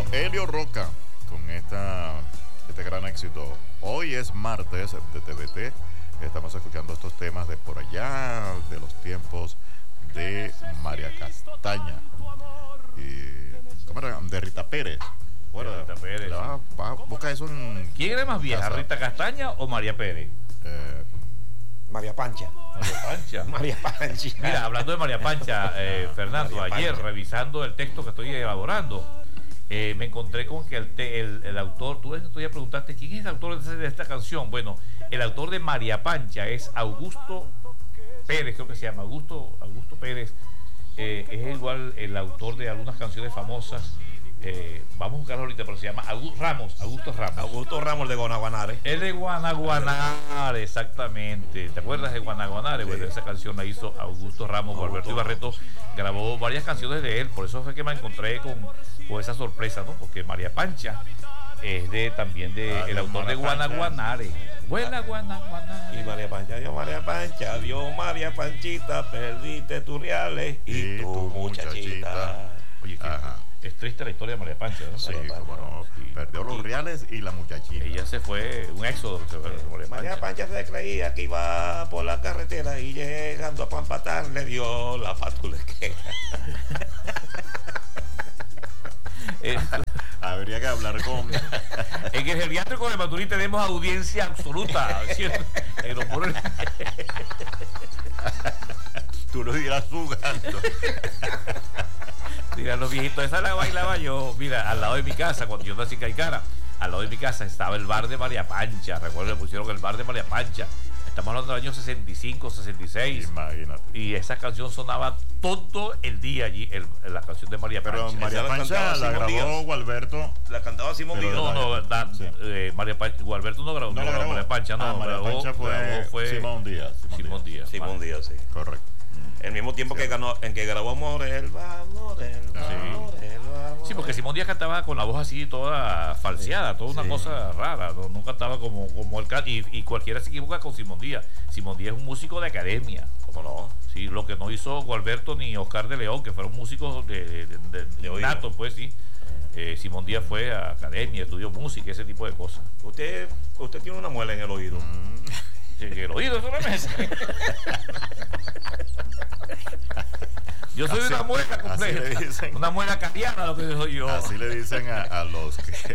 Helio Roca con este gran éxito. Hoy es martes de TVT. Estamos escuchando estos temas de por allá, de los tiempos de María Castaña y ¿cómo era? De Rita Pérez. Bueno, Rita Pérez. Busca eso en. ¿Quién era más vieja, Rita Castaña o María Pérez? María Pancha. María Pancha. María Pancha. Mira, hablando de María Pancha, Fernando, María ayer Pancha, revisando el texto que estoy elaborando, me encontré con que el autor, tú ya preguntaste quién es el autor de esta canción. Bueno, el autor de María Pancha es Augusto Pérez, creo que se llama Augusto Pérez. Es igual el autor de algunas canciones famosas. Vamos a buscarlo ahorita, pero se llama Augusto Ramos. Augusto Ramos de Guanaguanare. Es de Guanaguanare, exactamente. ¿Te acuerdas de Guanaguanare? Sí. Bueno, esa canción la hizo Augusto Ramos. Alberto Ibarreto grabó varias canciones de él. Por eso fue que me encontré con esa sorpresa, ¿no? Porque María Pancha es también el autor de Guanaguanare. Buena Guanaguanare. Y María Pancha, Dios María Panchita, perdiste tus reales y tu muchachita. Oye, es triste la historia de María Pancha, ¿no? Sí, como no. Perdió los reales y la muchachita. Ella se fue, un éxodo se fue de María Pancha se creía que iba por la carretera y llegando a Pampatán le dio la fatulequera. Habría que hablar con. En el geriátrico de Maturín tenemos audiencia absoluta, ¿cierto? Tú lo irás jugando. Mira, los viejitos, esa la bailaba yo. Mira, al lado de mi casa, cuando yo nací en Caicara, al lado de mi casa estaba el bar de María Pancha. Recuerdo que pusieron el bar de María Pancha. Estamos hablando del año 65, 66. Imagínate. Y esa canción sonaba todo el día allí, la canción de María Pancha. Pero María Pancha la grabó Gualberto. La cantaba Simón Díaz. María Pancha, Gualberto no grabó María Pancha, no. María Pancha fue Simón Díaz. Simón Díaz, sí. Correcto. El mismo tiempo que grabó Morelva. Sí, porque Simón Díaz cantaba con la voz así toda falseada, toda una cosa rara, no cantaba como el y cualquiera se equivoca con Simón Díaz. Simón Díaz es un músico de academia. ¿Cómo no? Sí, lo que no hizo Gualberto ni Oscar de León, que fueron músicos de nato, pues sí. Simón Díaz fue a academia, estudió música, ese tipo de cosas. Usted tiene una muela en el oído. En el oído, eso no es. Yo soy una muela completa, una muela cariana, lo que soy yo. Así le dicen a los que.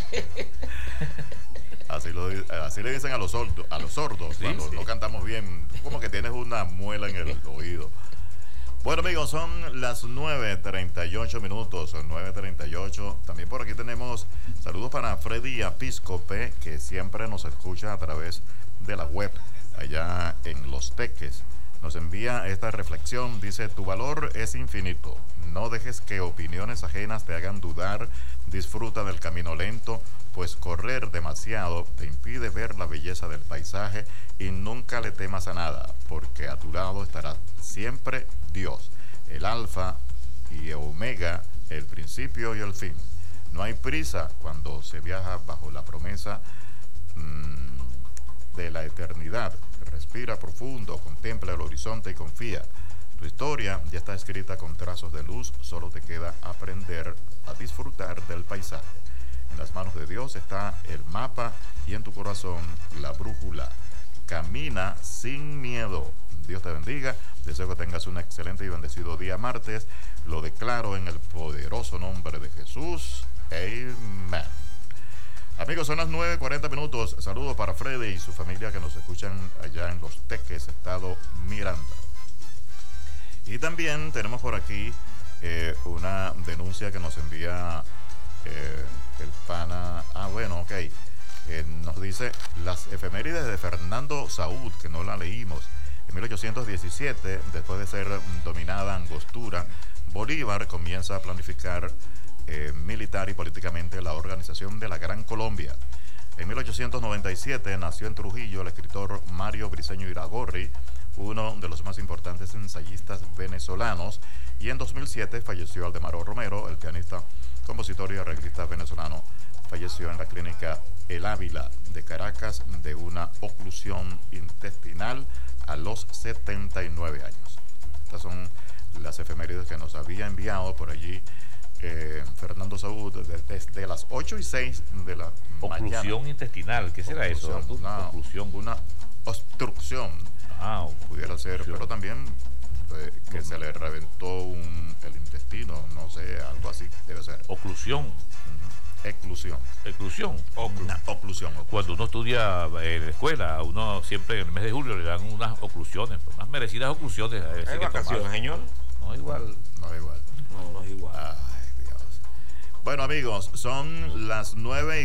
Así le dicen a los sordos sí, cuando no cantamos bien, como que tienes una muela en el oído. Bueno, amigos, son las 9:38 minutos, 9:38. También por aquí tenemos saludos para Freddy Episcope, que siempre nos escucha a través de la web, allá en Los Teques. Nos envía esta reflexión, dice: tu valor es infinito, no dejes que opiniones ajenas te hagan dudar, disfruta del camino lento, pues correr demasiado te impide ver la belleza del paisaje y nunca le temas a nada, porque a tu lado estará siempre Dios, el alfa y omega, el principio y el fin. No hay prisa cuando se viaja bajo la promesa de la eternidad. Respira profundo, contempla el horizonte y confía. Tu historia ya está escrita con trazos de luz, solo te queda aprender a disfrutar del paisaje. En las manos de Dios está el mapa y en tu corazón la brújula. Camina sin miedo. Dios te bendiga. Deseo que tengas un excelente y bendecido día martes. Lo declaro en el poderoso nombre de Jesús. Amén. Amigos, son las 9:40 minutos. Saludos para Freddy y su familia que nos escuchan allá en Los Teques, estado Miranda. Y también tenemos por aquí una denuncia que nos envía el pana. Nos dice las efemérides de Fernando Saúd, que no la leímos. En 1817, después de ser dominada Angostura, Bolívar comienza a planificar militar y políticamente la organización de la Gran Colombia. En 1897 nació en Trujillo el escritor Mario Briceño Iragorri, uno de los más importantes ensayistas venezolanos, y en 2007 falleció Aldemaro Romero, el pianista, compositor y arreglista venezolano. Falleció en la clínica El Ávila de Caracas de una oclusión intestinal a los 79 años. Estas son las efemérides que nos había enviado por allí Fernando Saúd, desde las 8:06 de la mañana. Oclusión intestinal, ¿qué será eso? Una obstrucción. Pudiera ser, pero también que se le reventó el intestino, no sé, algo así debe ser. Oclusión. Eclusión. Oclusión. Cuando uno estudia en la escuela, uno siempre en el mes de julio le dan unas oclusiones, unas merecidas oclusiones. ¿Hay vacaciones, señor? No igual. No es igual. Ay, Dios. Bueno, amigos, son las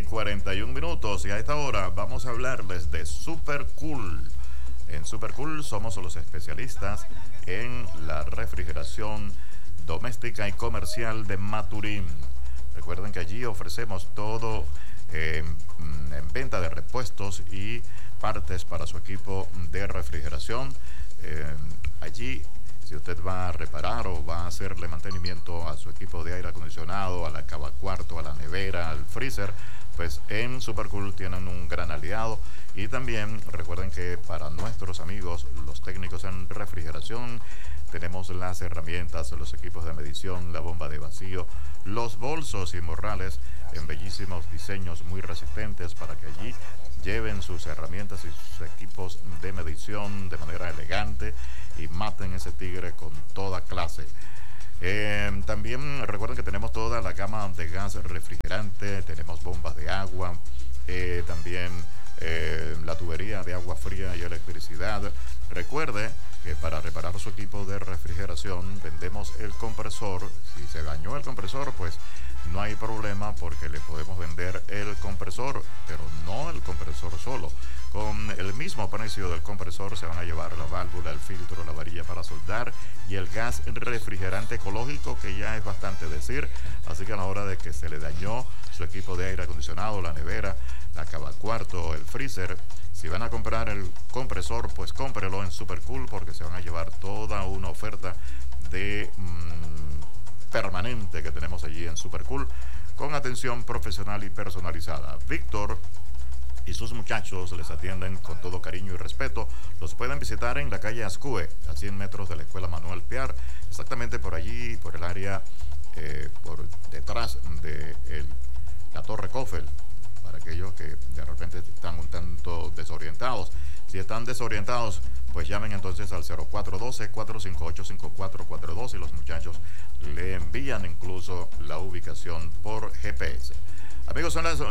9:41 y a esta hora vamos a hablarles de Super Cool. En Super Cool somos los especialistas en la refrigeración doméstica y comercial de Maturín. Recuerden que allí ofrecemos todo en venta de repuestos y partes para su equipo de refrigeración. Allí, si usted va a reparar o va a hacerle mantenimiento a su equipo de aire acondicionado, a la cavacuarto, a la nevera, al freezer, pues en Supercool tienen un gran aliado. Y también recuerden que para nuestros amigos, los técnicos en refrigeración, tenemos las herramientas, los equipos de medición, la bomba de vacío, los bolsos y morrales en bellísimos diseños muy resistentes para que allí lleven sus herramientas y sus equipos de medición de manera elegante y maten ese tigre con toda clase. También recuerden que tenemos toda la gama de gas refrigerante, tenemos bombas de agua, también la tubería de agua fría y electricidad. Recuerde que para reparar su equipo de refrigeración vendemos el compresor. Si se dañó el compresor, pues no hay problema porque le podemos vender el compresor, pero no el compresor solo. Con el mismo precio del compresor se van a llevar la válvula, el filtro, la varilla para soldar y el gas refrigerante ecológico, que ya es bastante decir. Así que a la hora de que se le dañó su equipo de aire acondicionado, la nevera, la cavacuarto, el freezer, si van a comprar el compresor, pues cómprelo en Supercool porque se van a llevar toda una oferta de permanente que tenemos allí en Supercool con atención profesional y personalizada. Víctor y sus muchachos les atienden con todo cariño y respeto. Los pueden visitar en la calle Ascue, a 100 metros de la Escuela Manuel Piar, exactamente por allí, por el área, por detrás de la Torre Coffel, para aquellos que de repente están un tanto desorientados. Si están desorientados, pues llamen entonces al 0412-458-5442 y los muchachos le envían incluso la ubicación por GPS. Amigos, son las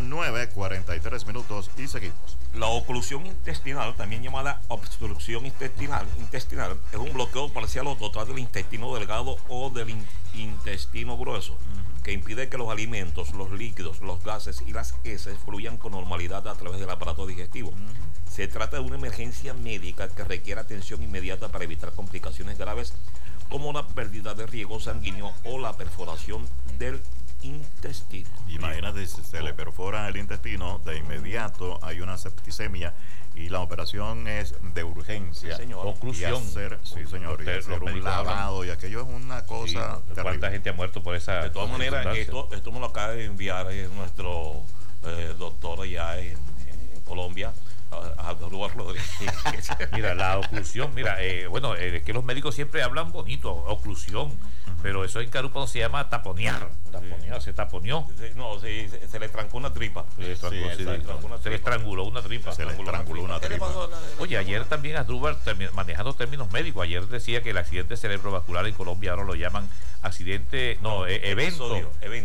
9:43 y seguimos. La oclusión intestinal, también llamada obstrucción intestinal, es un bloqueo parcial o total del intestino delgado o del intestino grueso, que impide que los alimentos, los líquidos, los gases y las heces fluyan con normalidad a través del aparato digestivo. Se trata de una emergencia médica que requiere atención inmediata para evitar complicaciones graves como la pérdida de riego sanguíneo o la perforación del intestino. Imagínate, si se le perfora el intestino, de inmediato hay una septicemia y la operación es de urgencia. Sí, señor. Oclusión. Sí, señor. Y hacer un lavado y aquello es una cosa terrible. ¿Cuánta gente ha muerto por esa? De todas maneras, esto me lo acaba de enviar nuestro doctor allá en Colombia, a Rodríguez. Mira, la oclusión, es que los médicos siempre hablan bonito, oclusión, pero eso en Carúpano se llama taponear. Se taponeó. No, se le trancó una tripa. Se le estranguló una tripa. Oye, ayer también Asdrúbal, manejando términos médicos, ayer decía que el accidente cerebrovascular en Colombia ahora lo llaman accidente, evento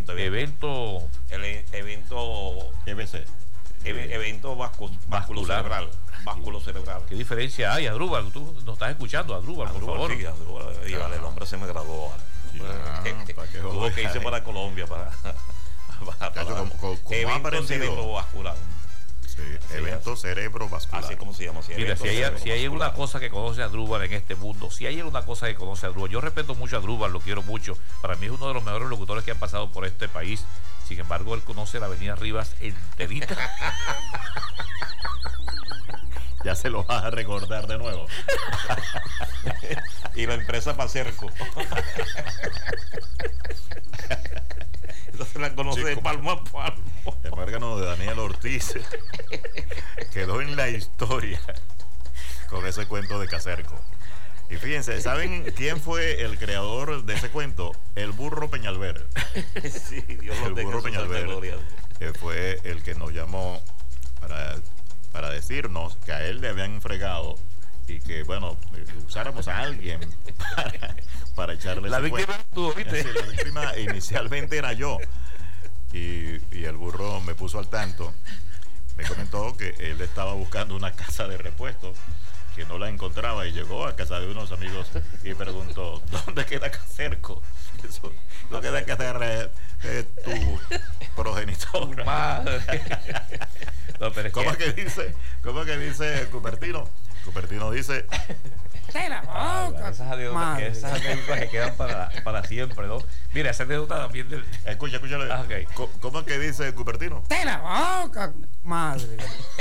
vasculocerebral. ¿Qué diferencia hay, Asdrúbal? Tú nos estás escuchando, Asdrúbal, por favor. Sí, Asdrúbal, el hombre se me graduó. Tuvo que irse para Colombia para evento cerebrovascular. Sí, evento cerebrovascular. Así como se llama. Mira, si hay una cosa que conoce a Asdrúbal en este mundo, si hay una cosa que conoce a Asdrúbal, yo respeto mucho a Asdrúbal, lo quiero mucho. Para mí es uno de los mejores locutores que han pasado por este país. Sin embargo, él conoce la avenida Rivas enterita. Ya se lo vas a recordar de nuevo. Y la empresa Pacerco. Entonces la conoce de palmo a palmo. El órgano de Daniel Ortiz quedó en la historia con ese cuento de Cacerco. Y fíjense, ¿saben quién fue el creador de ese cuento? El burro Peñalver. Sí, Dios lo El tenga burro en su santa Peñalver gloria. fue el que nos llamó para decirnos que a él le habían fregado y que, bueno, usáramos a alguien para echarle La ese víctima cuento. tú, ¿viste? Sí, la víctima inicialmente era yo. Y el burro me puso al tanto. Me comentó que él estaba buscando una casa de repuesto, que no la encontraba, y llegó a casa de unos amigos y preguntó: ¿dónde queda Cacerco? Eso lo queda Cacerco, tu progenitor. Madre. No, pero es ¿Cómo que dice Cupertino? Cupertino dice: ¡De la boca! Esas anécdotas que quedan para siempre, ¿no? Mira, esa anécdota también del... escúchale. Ah, okay. ¿Cómo que dice Cupertino? ¡De la boca, madre!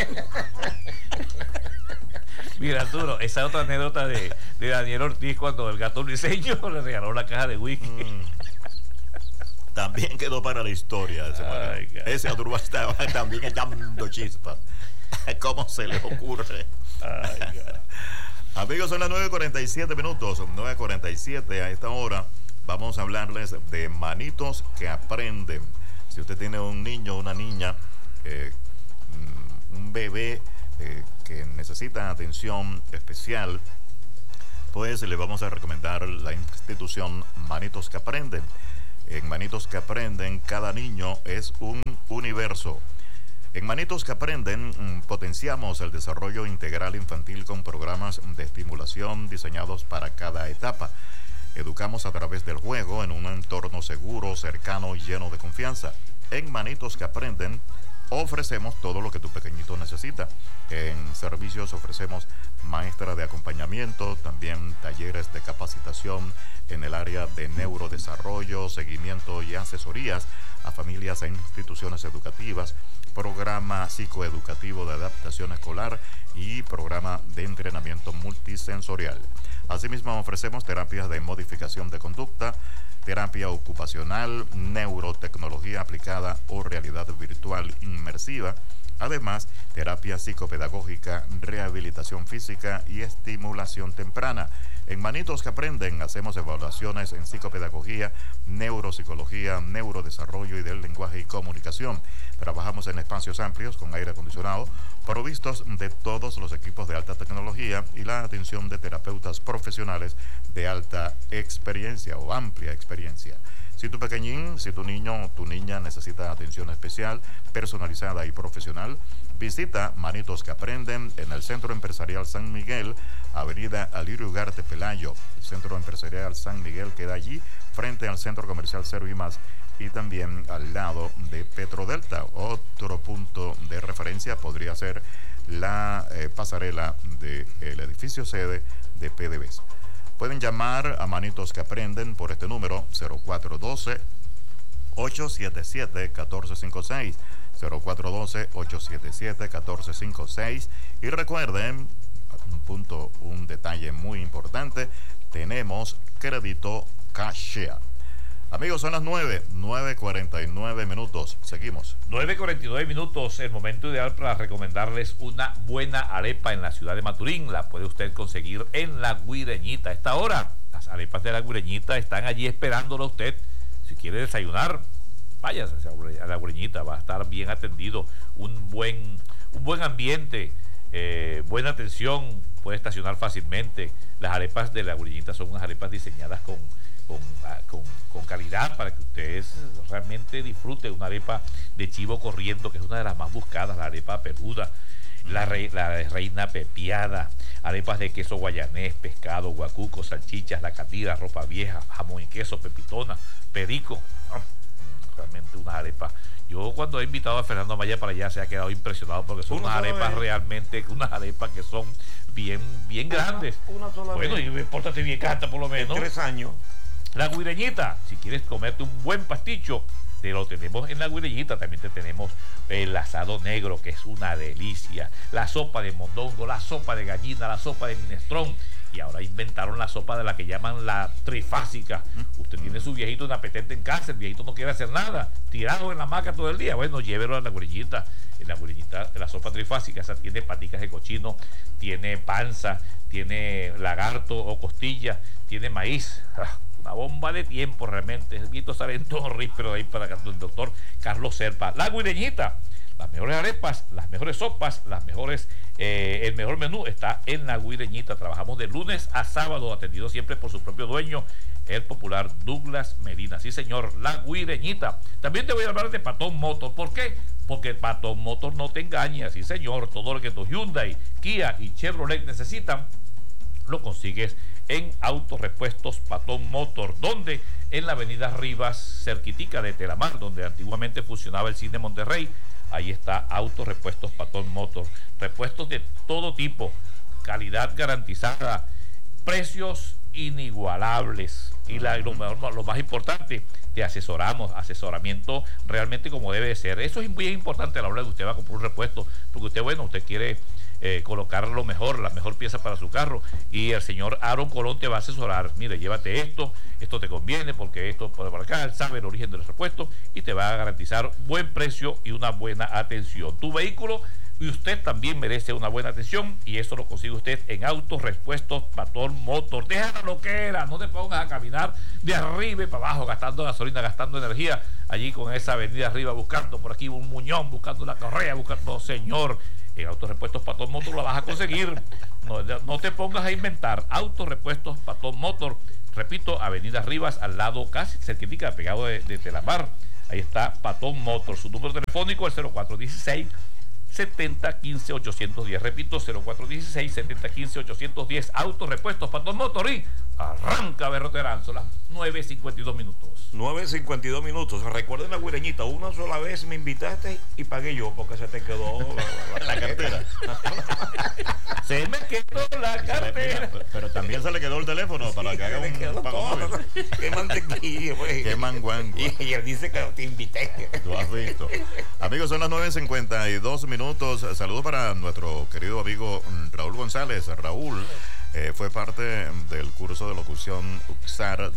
Mira, Arturo, esa otra anécdota de Daniel Ortiz cuando el gato briseño le regaló una caja de whisky. También quedó para la historia ese manera. Ese Arturo estaba también echando chispas. ¿Cómo se le ocurre? Ay, Amigos, son las 9:47 minutos, 9:47 a esta hora. Vamos a hablarles de manitos que aprenden. Si usted tiene un niño o una niña, un bebé que necesita atención especial, pues le vamos a recomendar la institución Manitos que Aprenden. En Manitos que Aprenden, cada niño es un universo. En Manitos que Aprenden potenciamos el desarrollo integral infantil con programas de estimulación diseñados para cada etapa. Educamos a través del juego en un entorno seguro, cercano y lleno de confianza. En Manitos que Aprenden ofrecemos todo lo que tu pequeñito necesita. En servicios ofrecemos maestra de acompañamiento, también talleres de capacitación en el área de neurodesarrollo, seguimiento y asesorías a familias e instituciones educativas, programa psicoeducativo de adaptación escolar y programa de entrenamiento multisensorial. Asimismo, ofrecemos terapias de modificación de conducta, terapia ocupacional, neurotecnología aplicada o realidad virtual inmersiva. Además, terapia psicopedagógica, rehabilitación física y estimulación temprana. En Manitos que Aprenden hacemos evaluaciones en psicopedagogía, neuropsicología, neurodesarrollo y del lenguaje y comunicación. Trabajamos en espacios amplios con aire acondicionado, provistos de todos los equipos de alta tecnología y la atención de terapeutas profesionales de alta experiencia o amplia experiencia. Si tu pequeñín, si tu niño o tu niña necesita atención especial, personalizada y profesional, visita Manitos que Aprenden en el Centro Empresarial San Miguel, Avenida Alirio Ugarte Pelayo. El Centro Empresarial San Miguel queda allí, frente al Centro Comercial Cero y Más, y también al lado de Petrodelta. Otro punto de referencia podría ser la pasarela del edificio sede de PDVSA. Pueden llamar a Manitos que Aprenden por este número 0412-877-1456, 0412-877-1456. Y recuerden, un detalle muy importante, tenemos crédito Cashea. Amigos, son las 9:49 minutos. Seguimos. 9:49 minutos, el momento ideal para recomendarles una buena arepa en la ciudad de Maturín. La puede usted conseguir en La Guireñita. A esta hora, las arepas de La Guireñita están allí esperándolo a usted. Si quiere desayunar, váyase a La Guireñita, va a estar bien atendido. Un buen ambiente, buena atención, puede estacionar fácilmente. Las arepas de La Guireñita son unas arepas diseñadas con calidad para que ustedes realmente disfruten una arepa de chivo corriendo, que es una de las más buscadas, la arepa peluda, la reina pepiada, arepas de queso guayanés, pescado, guacuco, salchichas, la catira, ropa vieja, jamón y queso, pepitona, perico. Realmente unas arepas. Yo cuando he invitado a Fernando Maya para allá se ha quedado impresionado porque son unas arepas realmente, unas arepas que son bien grandes. Bueno, y pórtate bien canta por lo menos. 3 años. La Guireñita, si quieres comerte un buen pasticho, te lo tenemos en La Guireñita. También te tenemos el asado negro, que es una delicia, la sopa de mondongo, la sopa de gallina, la sopa de minestrón Y ahora inventaron la sopa de la que llaman la trifásica. Usted tiene su viejito inapetente en casa, el viejito no quiere hacer nada, tirado en la hamaca todo el día. Bueno, llévelo a la Guireñita. En la Guireñita, la sopa trifásica, esa tiene paticas de cochino, tiene panza, tiene lagarto o costilla, tiene maíz. Una bomba de tiempo realmente. El viejito sale en todo ríspero ahí para el doctor Carlos Serpa. La Guireñita. Las mejores arepas, las mejores sopas, el mejor menú está en la Guireñita. Trabajamos de lunes a sábado, atendido siempre por su propio dueño, el popular Douglas Medina. Sí, señor, la Guireñita. También te voy a hablar de Patón Motor. ¿Por qué? Porque Patón Motor no te engaña. Sí, señor, todo lo que tu Hyundai, Kia y Chevrolet necesitan, lo consigues en Autorepuestos Patón Motor, donde en la avenida Rivas, cerquitica de Telamar, donde antiguamente funcionaba el Cine Monterrey. Ahí está Autorepuestos Patón Motor. Repuestos de todo tipo, calidad garantizada, precios inigualables. Y lo más importante, te asesoramiento realmente como debe de ser. Eso es muy importante a la hora de que usted va a comprar un repuesto, porque usted quiere colocar lo mejor, la mejor pieza para su carro, y el señor Aaron Colón te va a asesorar. Mire, llévate esto te conviene porque esto puede marcar, sabe el origen del repuesto y te va a garantizar buen precio y una buena atención. Tu vehículo y usted también merece una buena atención, y eso lo consigue usted en Autorepuestos Patón Motor. Déjala lo que era, no te pongas a caminar de arriba y para abajo gastando gasolina, gastando energía allí con esa avenida arriba, buscando por aquí un muñón, buscando la correa, buscando, señor. En Autorepuestos Patón Motor lo vas a conseguir. No te pongas a inventar. Autorepuestos Patón Motor, repito, avenida Rivas, al lado casi cerquitica, pegado de Telamar. Ahí está Patón Motor. Su número telefónico es 0416 7015 810. Repito, 0416 7015 810. Autorepuestos Patón Motor. Y arranca Berroterán. Son las 9:52 minutos. 9:52 minutos. Recuerden la Guireñita, una sola vez me invitaste y pagué yo porque se te quedó la cartera. Se me quedó la cartera. Pero también se le quedó el teléfono para que haga un pago móvil. Qué mantequilla, güey. Qué manguango. Y él dice que te invité. Tú has visto. Amigos, son las 9:52 minutos. Saludos para nuestro querido amigo Raúl González. Raúl fue parte del curso de locución UXAR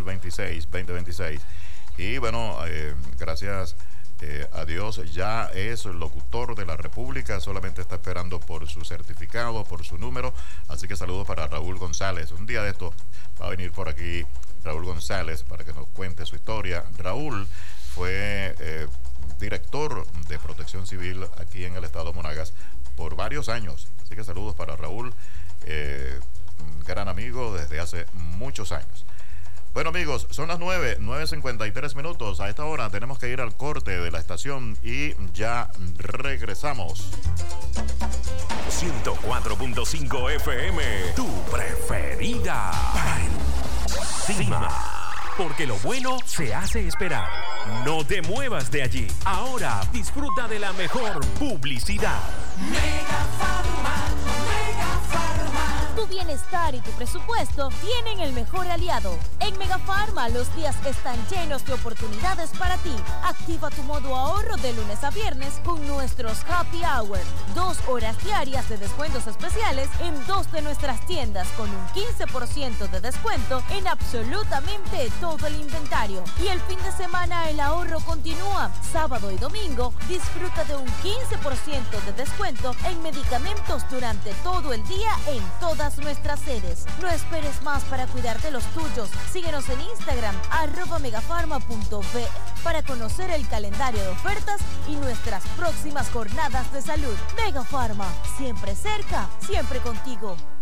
2026. Y bueno, gracias a Dios ya es locutor de la República, solamente está esperando por su certificado, por su número. Así que saludos para Raúl González. Un día de esto va a venir por aquí Raúl González para que nos cuente su historia. Raúl fue director de Protección Civil aquí en el estado de Monagas por varios años. Así que saludos para Raúl, un gran amigo desde hace muchos años. Bueno, amigos, son las 9:53 minutos. A esta hora tenemos que ir al corte de la estación y ya regresamos. 104.5 FM, tu preferida. Encima. Porque lo bueno se hace esperar. No te muevas de allí. Ahora disfruta de la mejor publicidad. Mega Pharma. Tu bienestar y tu presupuesto tienen el mejor aliado. En Mega Pharma los días están llenos de oportunidades para ti. Activa tu modo ahorro de lunes a viernes con nuestros Happy Hour. 2 horas diarias de descuentos especiales en 2 de nuestras tiendas con un 15% de descuento en absolutamente todo el inventario. Y el fin de semana el ahorro continúa. Sábado y domingo disfruta de un 15% de descuento en medicamentos durante todo el día en todas nuestras sedes. No esperes más para cuidar de los tuyos. Síguenos en Instagram @megafarma.be para conocer el calendario de ofertas y nuestras próximas jornadas de salud. Mega Pharma, siempre cerca, siempre contigo.